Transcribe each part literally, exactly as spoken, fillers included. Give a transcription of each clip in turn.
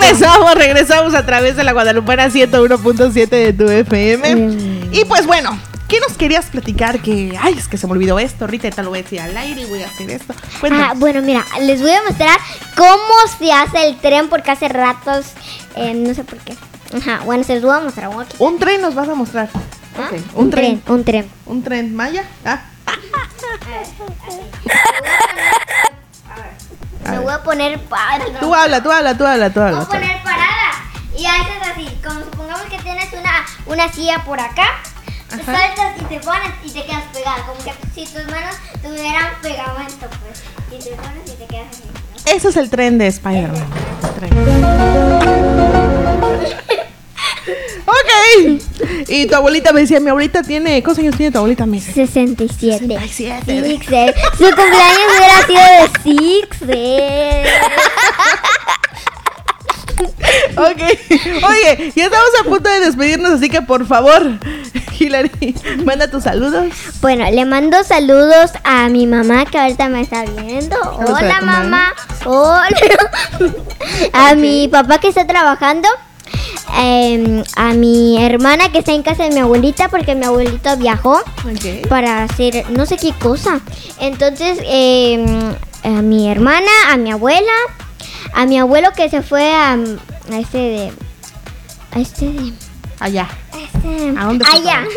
Regresamos, regresamos a través de la Guadalupana ciento uno punto siete de tu F M. Mm. Y pues bueno, ¿qué nos querías platicar? Que, ay, es que se me olvidó esto. Ahorita te lo voy a decir al aire y voy a hacer esto. Ah, bueno, mira, les voy a mostrar cómo se hace el tren porque hace ratos, eh, no sé por qué. Ajá, bueno, se los voy a mostrar. Un tren nos vas a mostrar. ¿Ah? Okay. Un, un tren. tren. Un tren. Un tren, Maya. Ah. Me voy a poner parada. Tú habla, tú habla, tú habla, tú habla. Me voy a poner parada. Y haces así, como supongamos que tienes una, una silla por acá. Ajá. Saltas y te pones y te quedas pegada. Como que si tus manos tuvieran pegamento, pues. Y te pones y te quedas así, ¿no? Eso es el tren de Spider-Man. Ok. Y tu abuelita me decía, mi abuelita tiene, ¿cuántos años tiene tu abuelita? Me dice, sesenta y siete. sesenta y siete. Six, eh. Su cumpleaños hubiera sido de Six, eh. Ok. Oye, ya estamos a punto de despedirnos, así que por favor, Hilary, manda tus saludos. Bueno, le mando saludos a mi mamá que ahorita me está viendo. Hola, mamá. Hola. A okay. mi papá que está trabajando. Eh, a mi hermana que está en casa de mi abuelita porque mi abuelito viajó okay. para hacer no sé qué cosa. Entonces eh, a mi hermana, a mi abuela, a mi abuelo que se fue a, a este de a este de allá. A, este, ¿A dónde fue? Allá.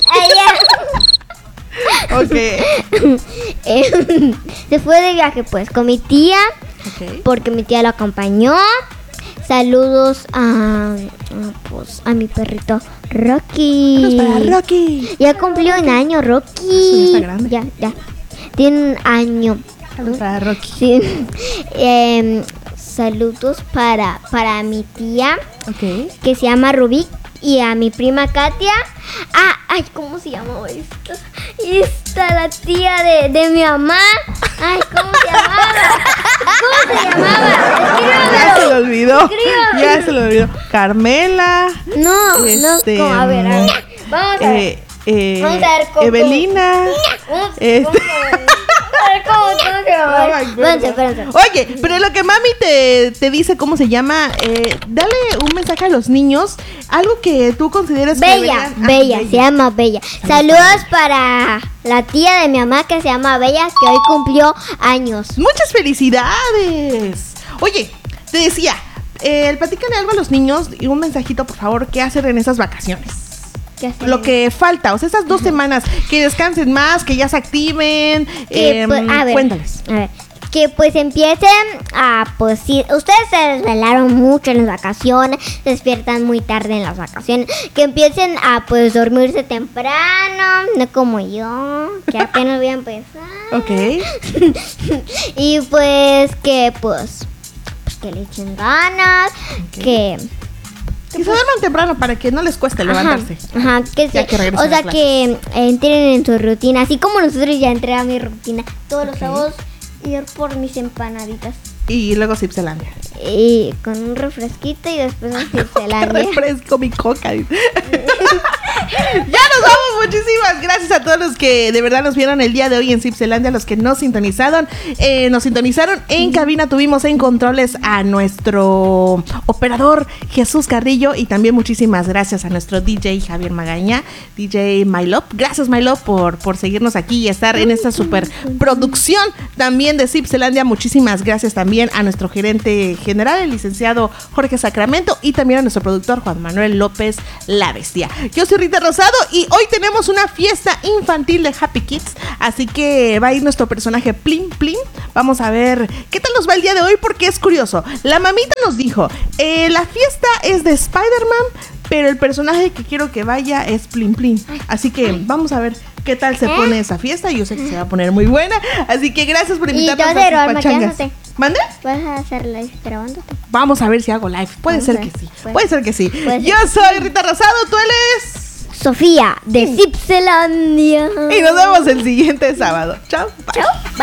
Allá. Ok. eh, se fue de viaje pues con mi tía okay. porque mi tía lo acompañó. Saludos a, a, pues, a mi perrito Rocky. Saludos para Rocky. Ya cumplió un año, Rocky. Está grande. Ya, ya. Tiene un año. Saludos para Rocky. Sí. eh, saludos para, para mi tía. Okay. Que se llama Rubí. Y a mi prima Katia. Ah, ay, ¿cómo se llama esta? Esta, la tía de, de mi mamá. Ay, ¿cómo se llamaba? ¿Cómo se llamaba? Ya se lo olvidó. Escríbame. Ya se lo olvidó. Carmela. No, este, no. ¿Cómo? A ver, a ver. Vamos a ver. Eh, eh, Vamos a ver cómo. Evelina. Vamos, este. vamos a ver. ¿Cómo, cómo se llama? Espérense, espérense. Oye, pero lo que mami te, te dice, ¿cómo se llama? Eh, dale un mensaje a los niños. Algo que tú consideres Bella, que deberían... ah, Bella, se llama Bella. Saludos para la tía de mi mamá que se llama Bella, que hoy cumplió años. ¡Muchas felicidades! Oye, te decía, eh, platícale algo a los niños y un mensajito, por favor, ¿qué hacer en esas vacaciones? Lo que falta, o sea, esas dos semanas, que descansen más, que ya se activen. Que, eh, pues, a ver, cuéntales. A ver, que pues empiecen a, pues si ustedes se desvelaron mucho en las vacaciones, se despiertan muy tarde en las vacaciones, que empiecen a pues dormirse temprano, no como yo, que apenas voy a empezar. Ok. Y pues que pues, pues que le echen ganas, okay. que... Que se duerman temprano para que no les cueste levantarse. Ajá, ajá que se, que o sea que entren en su rutina, así como nosotros ya entré a mi rutina todos okay. los sábados ir por mis empanaditas. Y luego Cipselandia. Y con un refresquito y después un Cipselandia. Refresco mi coca. Ya nos vamos, muchísimas gracias a todos los que de verdad nos vieron el día de hoy en Cipselandia, los que nos sintonizaron, eh, nos sintonizaron en cabina, tuvimos en controles a nuestro operador Jesús Carrillo y también muchísimas gracias a nuestro D J Javier Magaña, D J Mylop, gracias Mylop por, por seguirnos aquí y estar en esta super producción también de Cipselandia, muchísimas gracias también a nuestro gerente general, el licenciado Jorge Sacramento y también a nuestro productor Juan Manuel López La Bestia. Yo soy Rita Rosado y hoy tenemos una fiesta infantil de Happy Kids, así que va a ir nuestro personaje Plim Plim. Vamos a ver qué tal nos va el día de hoy porque es curioso. La mamita nos dijo, eh, la fiesta es de Spider-Man, pero el personaje que quiero que vaya es Plim Plim. Así que vamos a ver qué tal se pone esa fiesta. Yo sé que se va a poner muy buena, así que gracias por invitarnos a sus pachangas. ¿Mande? ¿Puedes hacer live grabándote? Vamos a ver si hago live. Puede ser que sí. Puede, Puede ser que sí. Yo soy Rita Rosado, tú eres Sofía de sí. Cipselandia. Y nos vemos el siguiente sábado. Chao. Bye. Chao. Bye.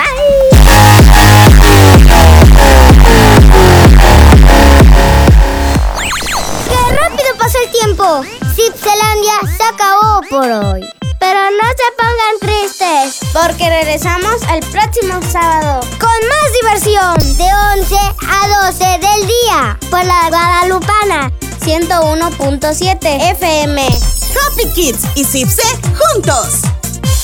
¡Qué rápido pasó el tiempo! Cipselandia se acabó por hoy. Pero no se pongan tristes, porque regresamos el próximo sábado con más diversión de once a doce del día por la Guadalupana ciento uno punto siete F M. Happy Kids y Cipse juntos.